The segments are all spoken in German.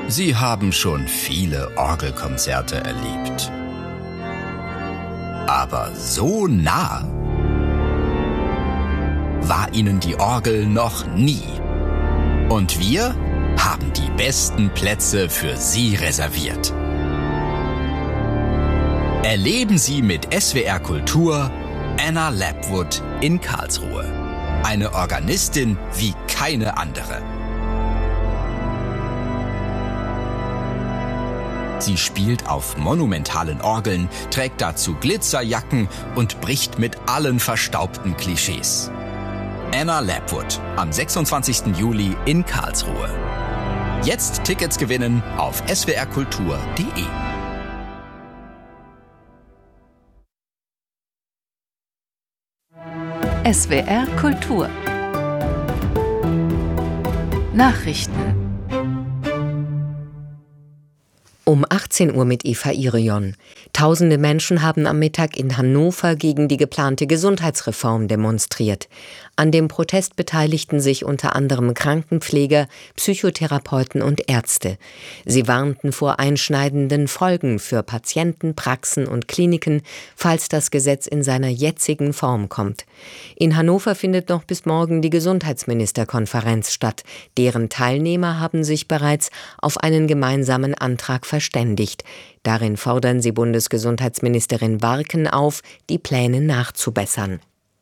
Sie haben schon viele Orgelkonzerte erlebt. Aber so nah war Ihnen die Orgel noch nie. Und wir haben die besten Plätze für Sie reserviert. Erleben Sie mit SWR Kultur Anna Lapwood in Karlsruhe. Eine Organistin wie keine andere. Sie spielt auf monumentalen Orgeln, trägt dazu Glitzerjacken und bricht mit allen verstaubten Klischees. Anna Lapwood am 26. Juli in Karlsruhe. Jetzt Tickets gewinnen auf swrkultur.de. SWR Kultur Nachrichten Um 18 Uhr mit Eva Irion. Tausende Menschen haben am Mittag in Hannover gegen die geplante Gesundheitsreform demonstriert. An dem Protest beteiligten sich unter anderem Krankenpfleger, Psychotherapeuten und Ärzte. Sie warnten vor einschneidenden Folgen für Patienten, Praxen und Kliniken, falls das Gesetz in seiner jetzigen Form kommt. In Hannover findet noch bis morgen die Gesundheitsministerkonferenz statt. Deren Teilnehmer haben sich bereits auf einen gemeinsamen Antrag verständigt. Darin fordern sie Bundesgesundheitsministerin Warken auf, die Pläne nachzubessern.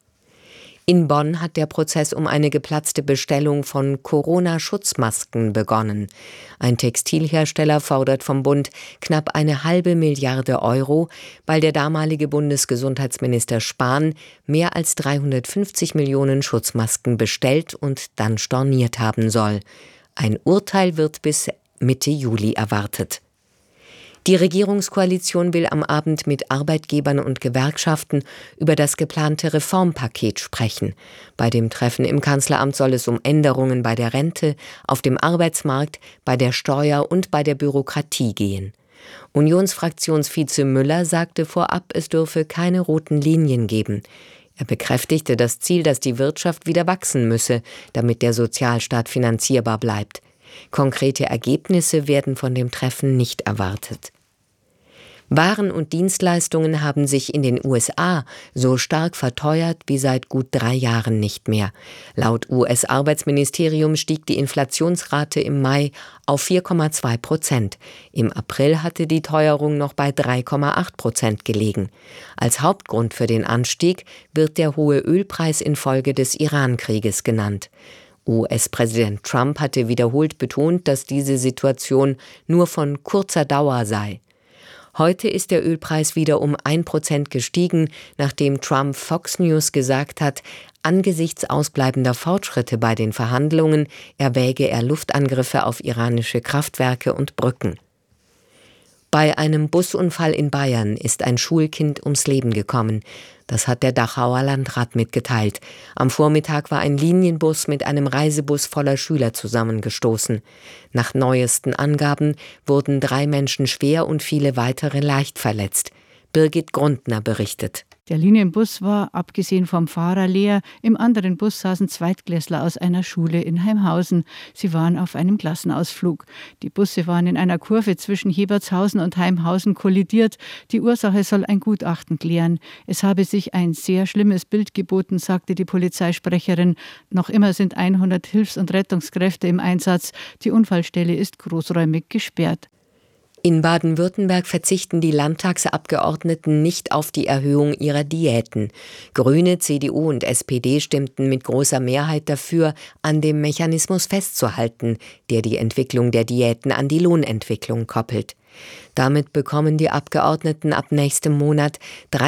In Bonn hat der Prozess um eine geplatzte Bestellung von Corona-Schutzmasken begonnen. Ein Textilhersteller fordert vom Bund knapp 1,5 Milliarde Euro, weil der damalige Bundesgesundheitsminister Spahn mehr als 350 Millionen Schutzmasken bestellt und dann storniert haben soll. Ein Urteil wird bis Mitte Juli erwartet. Die Regierungskoalition will am Abend mit Arbeitgebern und Gewerkschaften über das geplante Reformpaket sprechen. Bei dem Treffen im Kanzleramt soll es um Änderungen bei der Rente, auf dem Arbeitsmarkt, bei der Steuer und bei der Bürokratie gehen. Unionsfraktionsvize Müller sagte vorab, es dürfe keine roten Linien geben. Er bekräftigte das Ziel, dass die Wirtschaft wieder wachsen müsse, damit der Sozialstaat finanzierbar bleibt. Konkrete Ergebnisse werden von dem Treffen nicht erwartet. Waren und Dienstleistungen haben sich in den USA so stark verteuert wie seit gut 3 Jahren nicht mehr. Laut US-Arbeitsministerium stieg die Inflationsrate im Mai auf 4,2%. Im April hatte die Teuerung noch bei 3,8% gelegen. Als Hauptgrund für den Anstieg wird der hohe Ölpreis infolge des Iran-Krieges genannt. US-Präsident Trump hatte wiederholt betont, dass diese Situation nur von kurzer Dauer sei. Heute ist der Ölpreis wieder um 1% gestiegen, nachdem Trump Fox News gesagt hat, angesichts ausbleibender Fortschritte bei den Verhandlungen erwäge er Luftangriffe auf iranische Kraftwerke und Brücken. Bei einem Busunfall in Bayern ist ein Schulkind ums Leben gekommen. Das hat der Dachauer Landrat mitgeteilt. Am Vormittag war ein Linienbus mit einem Reisebus voller Schüler zusammengestoßen. Nach neuesten Angaben wurden 3 Menschen schwer und viele weitere leicht verletzt. Birgit Grundner berichtet. Der Linienbus war, abgesehen vom Fahrer, leer. Im anderen Bus saßen Zweitklässler aus einer Schule in Heimhausen. Sie waren auf einem Klassenausflug. Die Busse waren in einer Kurve zwischen Hebertshausen und Heimhausen kollidiert. Die Ursache soll ein Gutachten klären. Es habe sich ein sehr schlimmes Bild geboten, sagte die Polizeisprecherin. Noch immer sind 100 Hilfs- und Rettungskräfte im Einsatz. Die Unfallstelle ist großräumig gesperrt. In Baden-Württemberg verzichten die Landtagsabgeordneten nicht auf die Erhöhung ihrer Diäten. Grüne, CDU und SPD stimmten mit großer Mehrheit dafür, an dem Mechanismus festzuhalten, der die Entwicklung der Diäten an die Lohnentwicklung koppelt. Damit bekommen die Abgeordneten ab nächstem Monat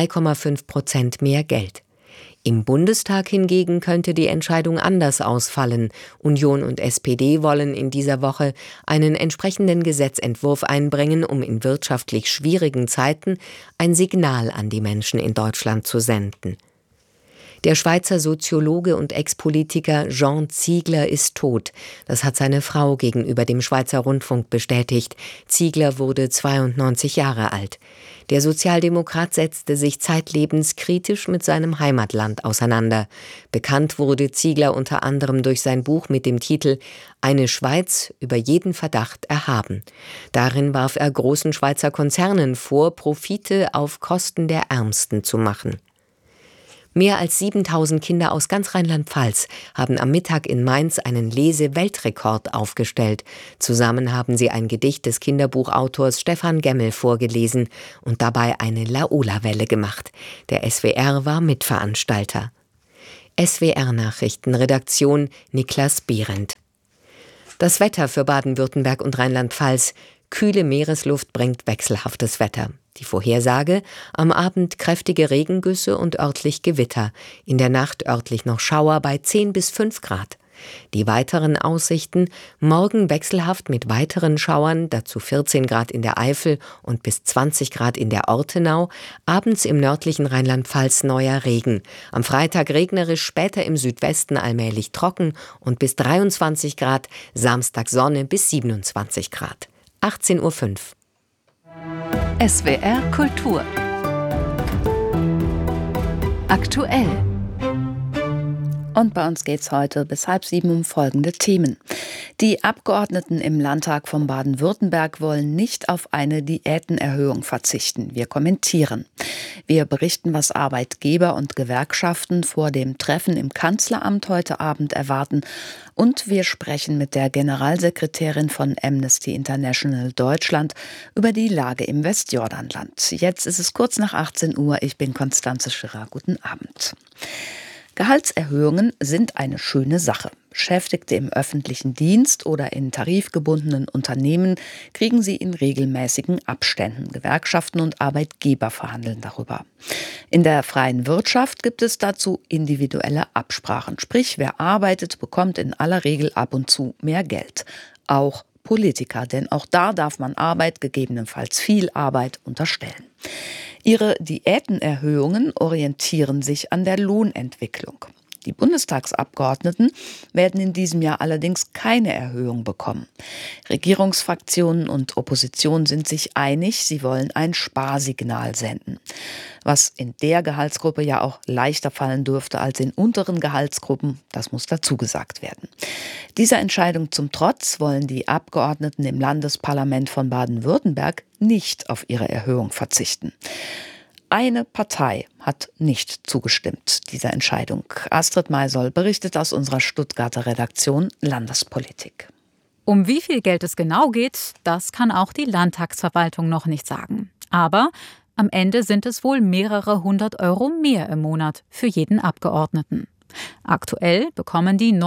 3,5% mehr Geld. Im Bundestag hingegen könnte die Entscheidung anders ausfallen. Union und SPD wollen in dieser Woche einen entsprechenden Gesetzentwurf einbringen, um in wirtschaftlich schwierigen Zeiten ein Signal an die Menschen in Deutschland zu senden. Der Schweizer Soziologe und Ex-Politiker Jean Ziegler ist tot. Das hat seine Frau gegenüber dem Schweizer Rundfunk bestätigt. Ziegler wurde 92 Jahre alt. Der Sozialdemokrat setzte sich zeitlebens kritisch mit seinem Heimatland auseinander. Bekannt wurde Ziegler unter anderem durch sein Buch mit dem Titel »Eine Schweiz über jeden Verdacht erhaben«. Darin warf er großen Schweizer Konzernen vor, Profite auf Kosten der Ärmsten zu machen. Mehr als 7.000 Kinder aus ganz Rheinland-Pfalz haben am Mittag in Mainz einen Lese-Weltrekord aufgestellt. Zusammen haben sie ein Gedicht des Kinderbuchautors Stefan Gemmel vorgelesen und dabei eine Laola-Welle gemacht. Der SWR war Mitveranstalter. SWR-Nachrichten, Redaktion Niklas Behrendt. Das Wetter für Baden-Württemberg und Rheinland-Pfalz. Kühle Meeresluft bringt wechselhaftes Wetter. Die Vorhersage: am Abend kräftige Regengüsse und örtlich Gewitter. In der Nacht örtlich noch Schauer bei 10 bis 5 Grad. Die weiteren Aussichten: morgen wechselhaft mit weiteren Schauern, dazu 14 Grad in der Eifel und bis 20 Grad in der Ortenau. Abends im nördlichen Rheinland-Pfalz neuer Regen. Am Freitag regnerisch, später im Südwesten allmählich trocken und bis 23 Grad. Samstag Sonne bis 27 Grad. 18:05 Uhr. SWR Kultur. Aktuell. Und bei uns geht's heute bis 6:30 um folgende Themen. Die Abgeordneten im Landtag von Baden-Württemberg wollen nicht auf eine Diätenerhöhung verzichten. Wir kommentieren. Wir berichten, was Arbeitgeber und Gewerkschaften vor dem Treffen im Kanzleramt heute Abend erwarten. Und wir sprechen mit der Generalsekretärin von Amnesty International Deutschland über die Lage im Westjordanland. Jetzt ist es kurz nach 18 Uhr. Ich bin Constanze Schirrer. Guten Abend. Gehaltserhöhungen sind eine schöne Sache. Beschäftigte im öffentlichen Dienst oder in tarifgebundenen Unternehmen kriegen sie in regelmäßigen Abständen. Gewerkschaften und Arbeitgeber verhandeln darüber. In der freien Wirtschaft gibt es dazu individuelle Absprachen. Sprich, wer arbeitet, bekommt in aller Regel ab und zu mehr Geld. Auch Politiker, denn auch da darf man Arbeit, gegebenenfalls viel Arbeit, unterstellen. Ihre Diätenerhöhungen orientieren sich an der Lohnentwicklung. Die Bundestagsabgeordneten werden in diesem Jahr allerdings keine Erhöhung bekommen. Regierungsfraktionen und Opposition sind sich einig, sie wollen ein Sparsignal senden. Was in der Gehaltsgruppe ja auch leichter fallen dürfte als in unteren Gehaltsgruppen, das muss dazu gesagt werden. Dieser Entscheidung zum Trotz wollen die Abgeordneten im Landesparlament von Baden-Württemberg nicht auf ihre Erhöhung verzichten. Eine Partei hat nicht zugestimmt dieser Entscheidung. Astrid Maisoll berichtet aus unserer Stuttgarter Redaktion Landespolitik. Um wie viel Geld es genau geht, das kann auch die Landtagsverwaltung noch nicht sagen. Aber am Ende sind es wohl mehrere 100 Euro mehr im Monat für jeden Abgeordneten. Aktuell bekommen die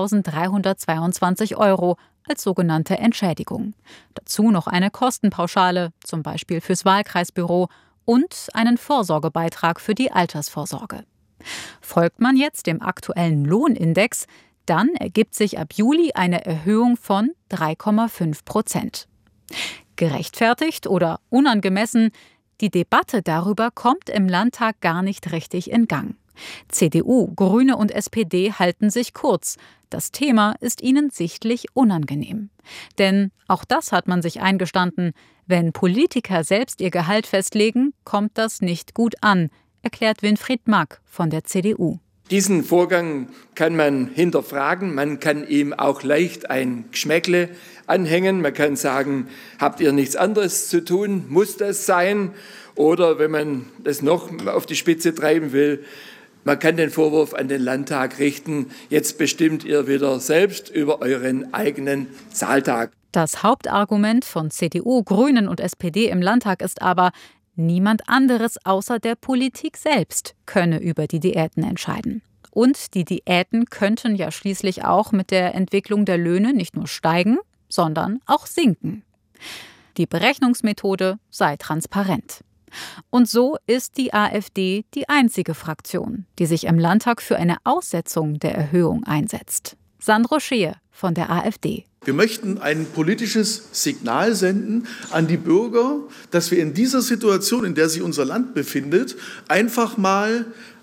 9.322 Euro als sogenannte Entschädigung. Dazu noch eine Kostenpauschale, zum Beispiel fürs Wahlkreisbüro, und einen Vorsorgebeitrag für die Altersvorsorge. Folgt man jetzt dem aktuellen Lohnindex, dann ergibt sich ab Juli eine Erhöhung von 3,5%. Gerechtfertigt oder unangemessen, die Debatte darüber kommt im Landtag gar nicht richtig in Gang. CDU, Grüne und SPD halten sich kurz. Das Thema ist ihnen sichtlich unangenehm. Denn auch das hat man sich eingestanden: Wenn Politiker selbst ihr Gehalt festlegen, kommt das nicht gut an, erklärt Winfried Mack von der CDU. Diesen Vorgang kann man hinterfragen, man kann ihm auch leicht ein Geschmäckle anhängen. Man kann sagen, habt ihr nichts anderes zu tun, muss das sein? Oder wenn man das noch auf die Spitze treiben will, man kann den Vorwurf an den Landtag richten, jetzt bestimmt ihr wieder selbst über euren eigenen Zahltag. Das Hauptargument von CDU, Grünen und SPD im Landtag ist aber, niemand anderes außer der Politik selbst könne über die Diäten entscheiden. Und die Diäten könnten ja schließlich auch mit der Entwicklung der Löhne nicht nur steigen, sondern auch sinken. Die Berechnungsmethode sei transparent. Und so ist die AfD die einzige Fraktion, die sich im Landtag für eine Aussetzung der Erhöhung einsetzt. Sandro Scheer von der AfD. Wir möchten ein politisches Signal senden an die Bürger, dass wir in dieser Situation, in der sich unser Land befindet, einfach mal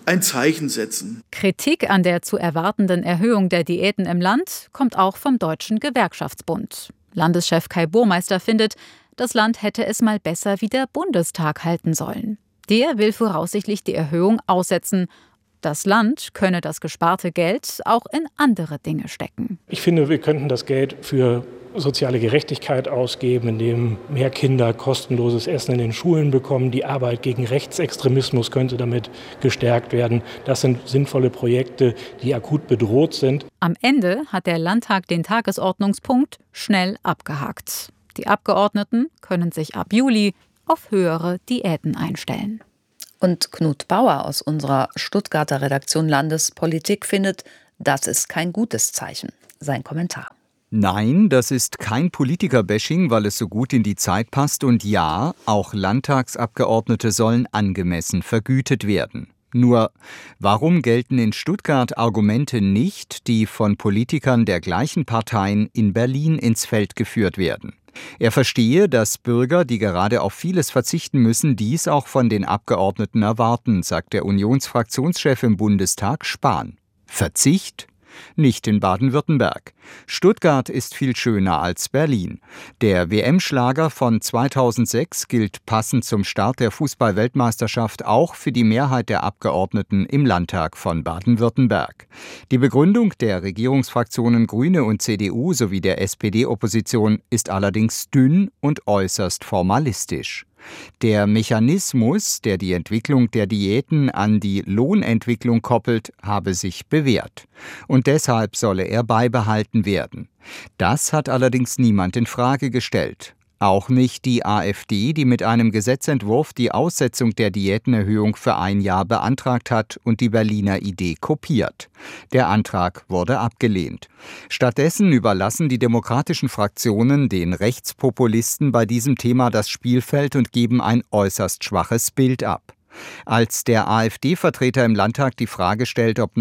ein Zeichen setzen. Kritik an der zu erwartenden Erhöhung der Diäten im Land kommt auch vom Deutschen Gewerkschaftsbund. Landeschef Kai Burmeister findet, das Land hätte es mal besser wie der Bundestag halten sollen. Der will voraussichtlich die Erhöhung aussetzen. Das Land könne das gesparte Geld auch in andere Dinge stecken. Ich finde, wir könnten das Geld für soziale Gerechtigkeit ausgeben, indem mehr Kinder kostenloses Essen in den Schulen bekommen. Die Arbeit gegen Rechtsextremismus könnte damit gestärkt werden. Das sind sinnvolle Projekte, die akut bedroht sind. Am Ende hat der Landtag den Tagesordnungspunkt schnell abgehakt. Die Abgeordneten können sich ab Juli auf höhere Diäten einstellen. Und Knut Bauer aus unserer Stuttgarter Redaktion Landespolitik findet, das ist kein gutes Zeichen. Sein Kommentar. Nein, das ist kein Politiker-Bashing, weil es so gut in die Zeit passt. Und ja, auch Landtagsabgeordnete sollen angemessen vergütet werden. Nur, warum gelten in Stuttgart Argumente nicht, die von Politikern der gleichen Parteien in Berlin ins Feld geführt werden? Er verstehe, dass Bürger, die gerade auf vieles verzichten müssen, dies auch von den Abgeordneten erwarten, sagt der Unionsfraktionschef im Bundestag Spahn. Verzicht? Nicht in Baden-Württemberg. Stuttgart ist viel schöner als Berlin. Der WM-Schlager von 2006 gilt passend zum Start der Fußball-Weltmeisterschaft auch für die Mehrheit der Abgeordneten im Landtag von Baden-Württemberg. Die Begründung der Regierungsfraktionen Grüne und CDU sowie der SPD-Opposition ist allerdings dünn und äußerst formalistisch. Der Mechanismus, der die Entwicklung der Diäten an die Lohnentwicklung koppelt, habe sich bewährt. Und deshalb solle er beibehalten werden. Das hat allerdings niemand in Frage gestellt. Auch nicht die AfD, die mit einem Gesetzentwurf die Aussetzung der Diätenerhöhung für ein Jahr beantragt hat und die Berliner Idee kopiert. Der Antrag wurde abgelehnt. Stattdessen überlassen die demokratischen Fraktionen den Rechtspopulisten bei diesem Thema das Spielfeld und geben ein äußerst schwaches Bild ab. Als der AfD-Vertreter im Landtag die Frage stellt, ob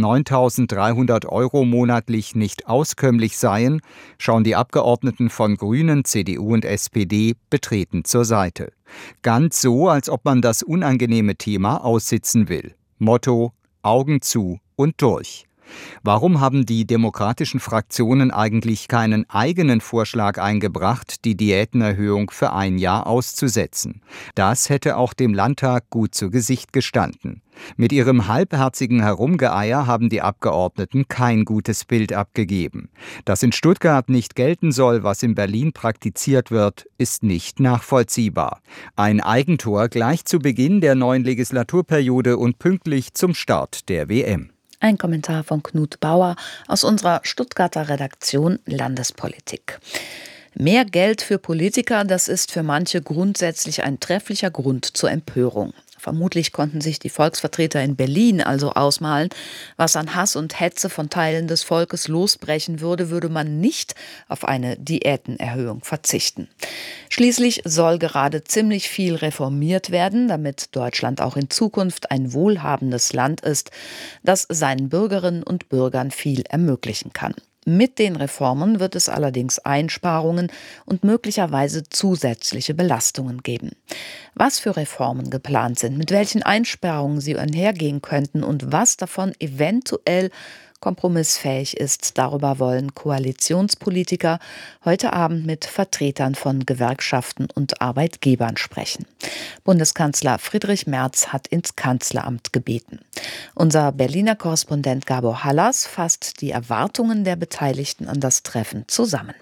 9.300 € monatlich nicht auskömmlich seien, schauen die Abgeordneten von Grünen, CDU und SPD betreten zur Seite. Ganz so, als ob man das unangenehme Thema aussitzen will. Motto: Augen zu und durch. Warum haben die demokratischen Fraktionen eigentlich keinen eigenen Vorschlag eingebracht, die Diätenerhöhung für ein Jahr auszusetzen? Das hätte auch dem Landtag gut zu Gesicht gestanden. Mit ihrem halbherzigen Herumgeeier haben die Abgeordneten kein gutes Bild abgegeben. Dass in Stuttgart nicht gelten soll, was in Berlin praktiziert wird, ist nicht nachvollziehbar. Ein Eigentor gleich zu Beginn der neuen Legislaturperiode und pünktlich zum Start der WM. Ein Kommentar von Knut Bauer aus unserer Stuttgarter Redaktion Landespolitik. Mehr Geld für Politiker, das ist für manche grundsätzlich ein trefflicher Grund zur Empörung. Vermutlich konnten sich die Volksvertreter in Berlin also ausmalen, was an Hass und Hetze von Teilen des Volkes losbrechen würde, würde man nicht auf eine Diätenerhöhung verzichten. Schließlich soll gerade ziemlich viel reformiert werden, damit Deutschland auch in Zukunft ein wohlhabendes Land ist, das seinen Bürgerinnen und Bürgern viel ermöglichen kann. Mit den Reformen wird es allerdings Einsparungen und möglicherweise zusätzliche Belastungen geben. Was für Reformen geplant sind, mit welchen Einsparungen sie einhergehen könnten und was davon eventuell kompromissfähig ist, darüber wollen Koalitionspolitiker heute Abend mit Vertretern von Gewerkschaften und Arbeitgebern sprechen. Bundeskanzler Friedrich Merz hat ins Kanzleramt gebeten. Unser Berliner Korrespondent Gabor Hallas fasst die Erwartungen der Beteiligten an das Treffen zusammen.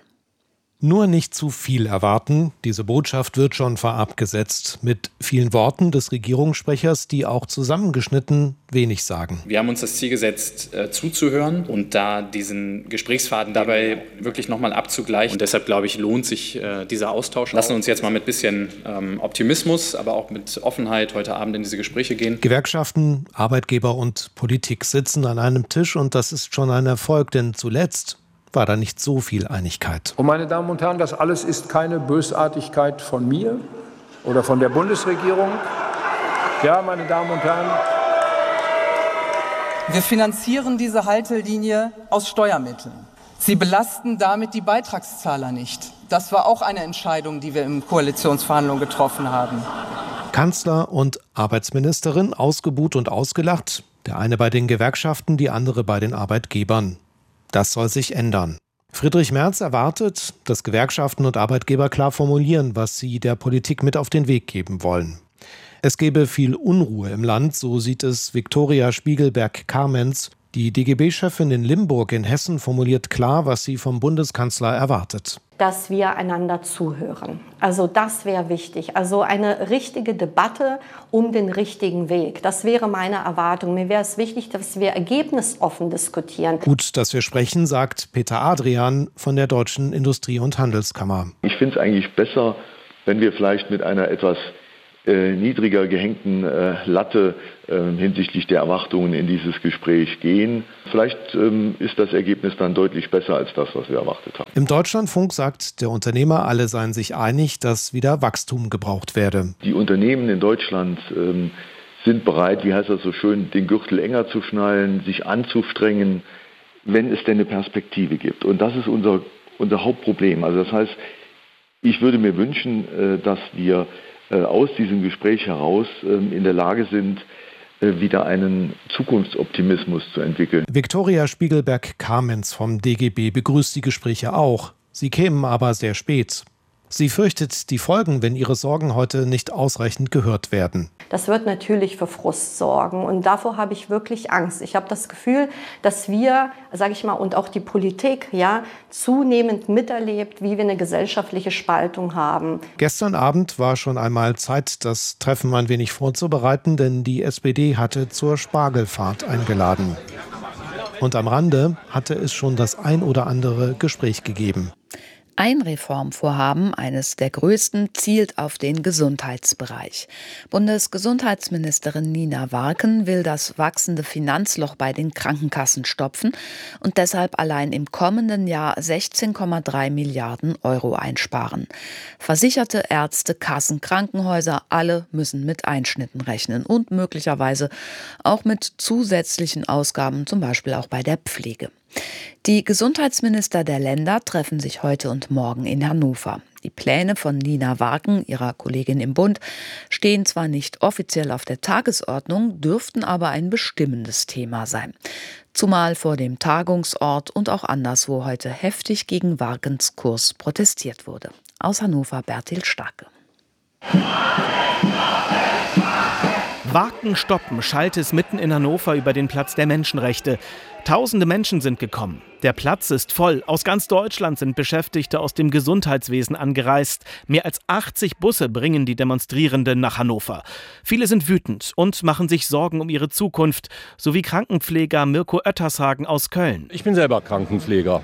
Nur nicht zu viel erwarten. Diese Botschaft wird schon vorab gesetzt. Mit vielen Worten des Regierungssprechers, die auch zusammengeschnitten wenig sagen. Wir haben uns das Ziel gesetzt, zuzuhören und da diesen Gesprächsfaden dabei wirklich nochmal abzugleichen. Und deshalb, glaube ich, lohnt sich dieser Austausch. Lassen uns jetzt mal mit bisschen Optimismus, aber auch mit Offenheit heute Abend in diese Gespräche gehen. Gewerkschaften, Arbeitgeber und Politik sitzen an einem Tisch und das ist schon ein Erfolg, denn zuletzt war da nicht so viel Einigkeit. Und meine Damen und Herren, das alles ist keine Bösartigkeit von mir oder von der Bundesregierung. Ja, meine Damen und Herren. Wir finanzieren diese Haltelinie aus Steuermitteln. Sie belasten damit die Beitragszahler nicht. Das war auch eine Entscheidung, die wir in Koalitionsverhandlungen getroffen haben. Kanzler und Arbeitsministerin ausgebuht und ausgelacht. Der eine bei den Gewerkschaften, die andere bei den Arbeitgebern. Das soll sich ändern. Friedrich Merz erwartet, dass Gewerkschaften und Arbeitgeber klar formulieren, was sie der Politik mit auf den Weg geben wollen. Es gebe viel Unruhe im Land, so sieht es Viktoria Spiegelberg-Karmenz. Die DGB-Chefin in Limburg in Hessen formuliert klar, was sie vom Bundeskanzler erwartet. Dass wir einander zuhören. Also das wäre wichtig. Also eine richtige Debatte um den richtigen Weg. Das wäre meine Erwartung. Mir wäre es wichtig, dass wir ergebnisoffen diskutieren. Gut, dass wir sprechen, sagt Peter Adrian von der Deutschen Industrie- und Handelskammer. Ich finde es eigentlich besser, wenn wir vielleicht mit einer etwas niedriger gehängten Latte hinsichtlich der Erwartungen in dieses Gespräch gehen. Vielleicht ist das Ergebnis dann deutlich besser als das, was wir erwartet haben. Im Deutschlandfunk sagt der Unternehmer, alle seien sich einig, dass wieder Wachstum gebraucht werde. Die Unternehmen in Deutschland sind bereit, wie heißt das so schön, den Gürtel enger zu schnallen, sich anzustrengen, wenn es denn eine Perspektive gibt. Und das ist unser Hauptproblem. Also das heißt, ich würde mir wünschen, dass wir aus diesem Gespräch heraus in der Lage sind, wieder einen Zukunftsoptimismus zu entwickeln. Viktoria Spiegelberg-Karmenz vom DGB begrüßt die Gespräche auch. Sie kämen aber sehr spät. Sie fürchtet die Folgen, wenn ihre Sorgen heute nicht ausreichend gehört werden. Das wird natürlich für Frust sorgen und davor habe ich wirklich Angst. Ich habe das Gefühl, dass wir, sage ich mal, und auch die Politik zunehmend miterlebt, wie wir eine gesellschaftliche Spaltung haben. Gestern Abend war schon einmal Zeit, das Treffen ein wenig vorzubereiten, denn die SPD hatte zur Spargelfahrt eingeladen. Und am Rande hatte es schon das ein oder andere Gespräch gegeben. Ein Reformvorhaben, eines der größten, zielt auf den Gesundheitsbereich. Bundesgesundheitsministerin Nina Warken will das wachsende Finanzloch bei den Krankenkassen stopfen und deshalb allein im kommenden Jahr 16,3 Milliarden Euro einsparen. Versicherte Ärzte, Kassen, Krankenhäuser, alle müssen mit Einschnitten rechnen und möglicherweise auch mit zusätzlichen Ausgaben, zum Beispiel auch bei der Pflege. Die Gesundheitsminister der Länder treffen sich heute und morgen in Hannover. Die Pläne von Nina Warken, ihrer Kollegin im Bund, stehen zwar nicht offiziell auf der Tagesordnung, dürften aber ein bestimmendes Thema sein. Zumal vor dem Tagungsort und auch anderswo heute heftig gegen Warkens Kurs protestiert wurde. Aus Hannover Bertil Starke. Warken stoppen, schallt es mitten in Hannover über den Platz der Menschenrechte. Tausende Menschen sind gekommen. Der Platz ist voll. Aus ganz Deutschland sind Beschäftigte aus dem Gesundheitswesen angereist. Mehr als 80 Busse bringen die Demonstrierenden nach Hannover. Viele sind wütend und machen sich Sorgen um ihre Zukunft, so wie Krankenpfleger Mirko Oettershagen aus Köln. Ich bin selber Krankenpfleger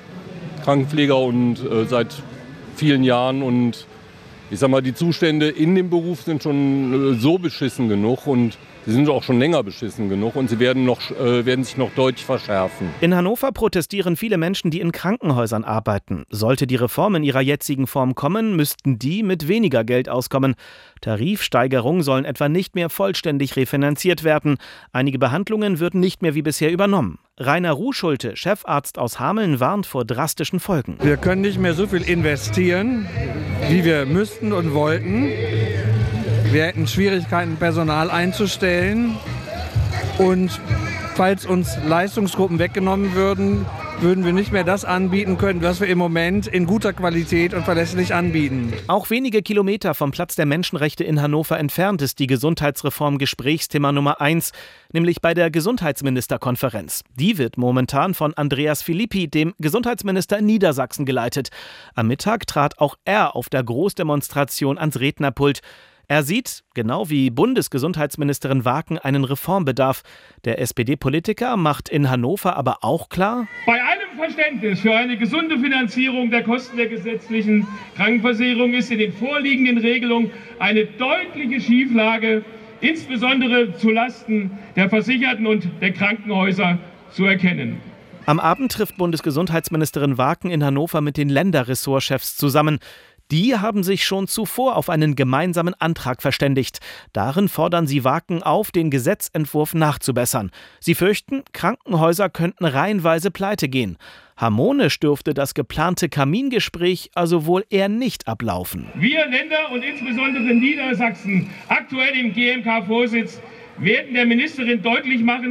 und seit vielen Jahren und ich sag mal, die Zustände in dem Beruf sind schon so beschissen genug und sie sind auch schon länger beschissen genug und sie werden sich noch deutlich verschärfen. In Hannover protestieren viele Menschen, die in Krankenhäusern arbeiten. Sollte die Reform in ihrer jetzigen Form kommen, müssten die mit weniger Geld auskommen. Tarifsteigerungen sollen etwa nicht mehr vollständig refinanziert werden. Einige Behandlungen würden nicht mehr wie bisher übernommen. Rainer Ruhschulte, Chefarzt aus Hameln, warnt vor drastischen Folgen. Wir können nicht mehr so viel investieren, wie wir müssten und wollten. Wir hätten Schwierigkeiten, Personal einzustellen. Und falls uns Leistungsgruppen weggenommen würden, würden wir nicht mehr das anbieten können, was wir im Moment in guter Qualität und verlässlich anbieten. Auch wenige Kilometer vom Platz der Menschenrechte in Hannover entfernt ist die Gesundheitsreform Gesprächsthema Nummer 1, nämlich bei der Gesundheitsministerkonferenz. Die wird momentan von Andreas Philippi, dem Gesundheitsminister in Niedersachsen, geleitet. Am Mittag trat auch er auf der Großdemonstration ans Rednerpult. Er sieht, genau wie Bundesgesundheitsministerin Warken, einen Reformbedarf. Der SPD-Politiker macht in Hannover aber auch klar: Bei allem Verständnis für eine gesunde Finanzierung der Kosten der gesetzlichen Krankenversicherung ist in den vorliegenden Regelungen eine deutliche Schieflage, insbesondere zulasten der Versicherten und der Krankenhäuser, zu erkennen. Am Abend trifft Bundesgesundheitsministerin Warken in Hannover mit den Länderressortchefs zusammen. Die haben sich schon zuvor auf einen gemeinsamen Antrag verständigt. Darin fordern sie Warken auf, den Gesetzentwurf nachzubessern. Sie fürchten, Krankenhäuser könnten reihenweise pleite gehen. Harmonisch dürfte das geplante Kamingespräch also wohl eher nicht ablaufen. Wir Länder und insbesondere Niedersachsen, aktuell im GMK-Vorsitz, werden der Ministerin deutlich machen,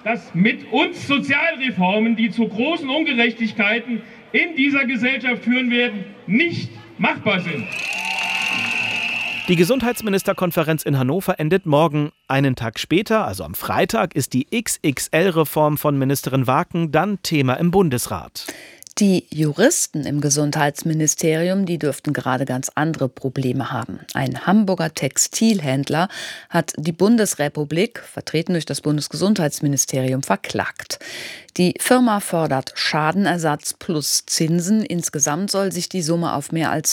dass mit uns Sozialreformen, die zu großen Ungerechtigkeiten in dieser Gesellschaft führen werden, nicht machbar sind. Die Gesundheitsministerkonferenz in Hannover endet morgen. Einen Tag später, also am Freitag, ist die XXL-Reform von Ministerin Waken dann Thema im Bundesrat. Die Juristen im Gesundheitsministerium, die dürften gerade ganz andere Probleme haben. Ein Hamburger Textilhändler hat die Bundesrepublik, vertreten durch das Bundesgesundheitsministerium, verklagt. Die Firma fordert Schadenersatz plus Zinsen. Insgesamt soll sich die Summe auf mehr als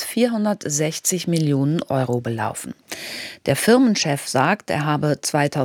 460 Millionen Euro belaufen. Der Firmenchef sagt, er habe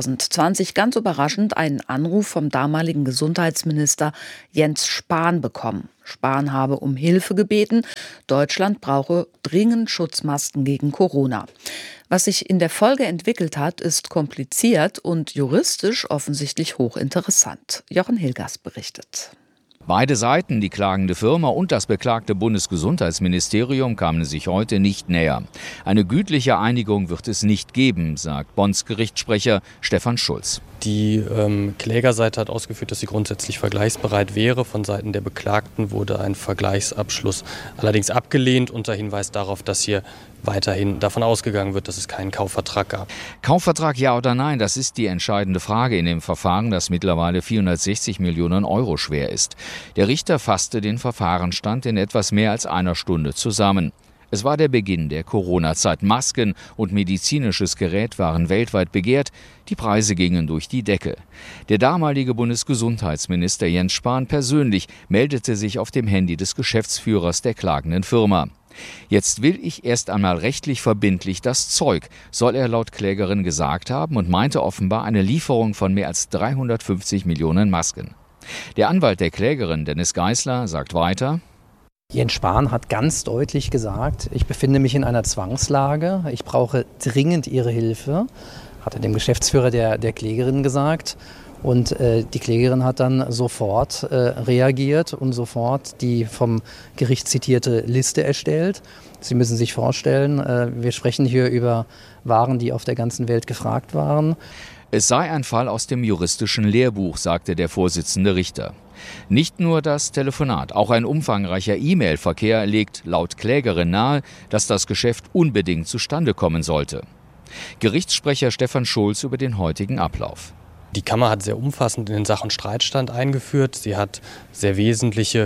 2020 ganz überraschend einen Anruf vom damaligen Gesundheitsminister Jens Spahn bekommen. Spahn habe um Hilfe gebeten. Deutschland brauche dringend Schutzmasken gegen Corona. Was sich in der Folge entwickelt hat, ist kompliziert und juristisch offensichtlich hochinteressant. Jochen Hilgers berichtet. Beide Seiten, die klagende Firma und das beklagte Bundesgesundheitsministerium, kamen sich heute nicht näher. Eine gütliche Einigung wird es nicht geben, sagt Bonns Gerichtssprecher Stefan Schulz. Die Klägerseite hat ausgeführt, dass sie grundsätzlich vergleichsbereit wäre. Von Seiten der Beklagten wurde ein Vergleichsabschluss allerdings abgelehnt unter Hinweis darauf, dass hier weiterhin davon ausgegangen wird, dass es keinen Kaufvertrag gab. Kaufvertrag ja oder nein, das ist die entscheidende Frage in dem Verfahren, das mittlerweile 460 Millionen Euro schwer ist. Der Richter fasste den Verfahrensstand in etwas mehr als einer Stunde zusammen. Es war der Beginn der Corona-Zeit. Masken und medizinisches Gerät waren weltweit begehrt. Die Preise gingen durch die Decke. Der damalige Bundesgesundheitsminister Jens Spahn persönlich meldete sich auf dem Handy des Geschäftsführers der klagenden Firma. Jetzt will ich erst einmal rechtlich verbindlich das Zeug, soll er laut Klägerin gesagt haben und meinte offenbar eine Lieferung von mehr als 350 Millionen Masken. Der Anwalt der Klägerin, Dennis Geisler, sagt weiter: Jens Spahn hat ganz deutlich gesagt, ich befinde mich in einer Zwangslage, ich brauche dringend Ihre Hilfe, hat er dem Geschäftsführer der Klägerin gesagt. Und die Klägerin hat dann sofort reagiert und sofort die vom Gericht zitierte Liste erstellt. Sie müssen sich vorstellen, wir sprechen hier über Waren, die auf der ganzen Welt gefragt waren. Es sei ein Fall aus dem juristischen Lehrbuch, sagte der Vorsitzende Richter. Nicht nur das Telefonat, auch ein umfangreicher E-Mail-Verkehr legt laut Klägerin nahe, dass das Geschäft unbedingt zustande kommen sollte. Gerichtssprecher Stefan Schulz über den heutigen Ablauf. Die Kammer hat sehr umfassend in den Sachen Streitstand eingeführt. Sie hat sehr wesentliche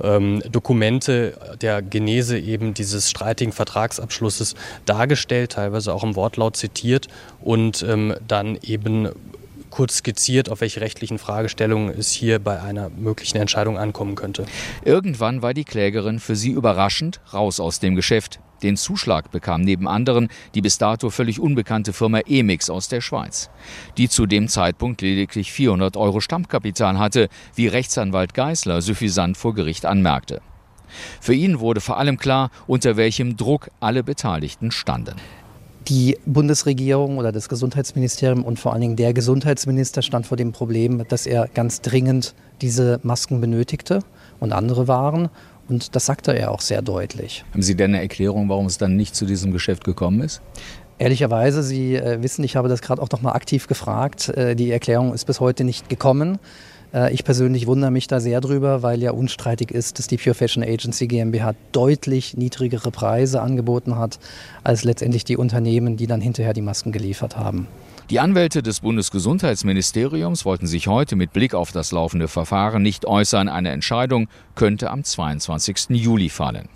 Dokumente der Genese eben dieses streitigen Vertragsabschlusses dargestellt, teilweise auch im Wortlaut zitiert und dann eben kurz skizziert, auf welche rechtlichen Fragestellungen es hier bei einer möglichen Entscheidung ankommen könnte. Irgendwann war die Klägerin für sie überraschend raus aus dem Geschäft. Den Zuschlag bekam neben anderen die bis dato völlig unbekannte Firma Emix aus der Schweiz, die zu dem Zeitpunkt lediglich 400 Euro Stammkapital hatte, wie Rechtsanwalt Geisler suffisant vor Gericht anmerkte. Für ihn wurde vor allem klar, unter welchem Druck alle Beteiligten standen. Die Bundesregierung oder das Gesundheitsministerium und vor allen Dingen der Gesundheitsminister stand vor dem Problem, dass er ganz dringend diese Masken benötigte und andere Waren. Und das sagte er auch sehr deutlich. Haben Sie denn eine Erklärung, warum es dann nicht zu diesem Geschäft gekommen ist? Ehrlicherweise, Sie wissen, ich habe das gerade auch noch mal aktiv gefragt. Die Erklärung ist bis heute nicht gekommen. Ich persönlich wundere mich da sehr drüber, weil ja unstreitig ist, dass die Pure Fashion Agency GmbH deutlich niedrigere Preise angeboten hat, als letztendlich die Unternehmen, die dann hinterher die Masken geliefert haben. Die Anwälte des Bundesgesundheitsministeriums wollten sich heute mit Blick auf das laufende Verfahren nicht äußern. Eine Entscheidung könnte am 22. Juli fallen.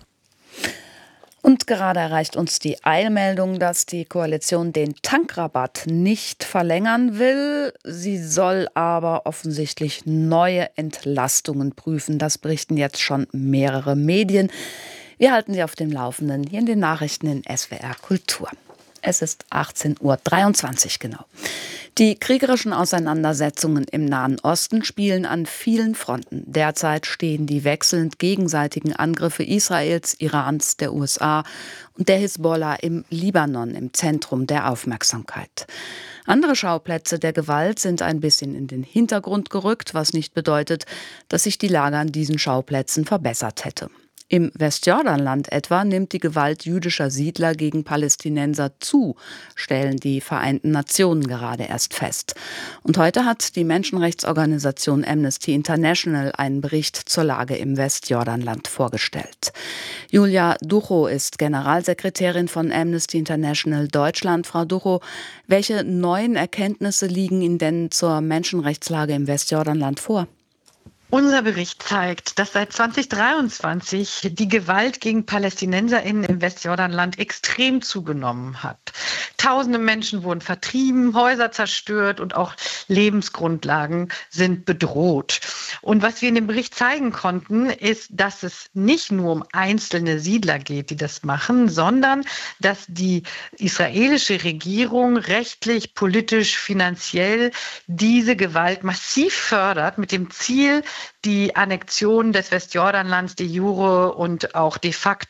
Und gerade erreicht uns die Eilmeldung, dass die Koalition den Tankrabatt nicht verlängern will. Sie soll aber offensichtlich neue Entlastungen prüfen. Das berichten jetzt schon mehrere Medien. Wir halten Sie auf dem Laufenden hier in den Nachrichten in SWR Kultur. Es ist 18:23 Uhr genau. Die kriegerischen Auseinandersetzungen im Nahen Osten spielen an vielen Fronten. Derzeit stehen die wechselnd gegenseitigen Angriffe Israels, Irans, der USA und der Hisbollah im Libanon im Zentrum der Aufmerksamkeit. Andere Schauplätze der Gewalt sind ein bisschen in den Hintergrund gerückt, was nicht bedeutet, dass sich die Lage an diesen Schauplätzen verbessert hätte. Im Westjordanland etwa nimmt die Gewalt jüdischer Siedler gegen Palästinenser zu, stellen die Vereinten Nationen gerade erst fest. Und heute hat die Menschenrechtsorganisation Amnesty International einen Bericht zur Lage im Westjordanland vorgestellt. Julia Duchow ist Generalsekretärin von Amnesty International Deutschland. Frau Duchow, welche neuen Erkenntnisse liegen Ihnen denn zur Menschenrechtslage im Westjordanland vor? Unser Bericht zeigt, dass seit 2023 die Gewalt gegen PalästinenserInnen im Westjordanland extrem zugenommen hat. Tausende Menschen wurden vertrieben, Häuser zerstört und auch Lebensgrundlagen sind bedroht. Und was wir in dem Bericht zeigen konnten, ist, dass es nicht nur um einzelne Siedler geht, die das machen, sondern dass die israelische Regierung rechtlich, politisch, finanziell diese Gewalt massiv fördert mit dem Ziel, die Annexion des Westjordanlands de jure und auch de facto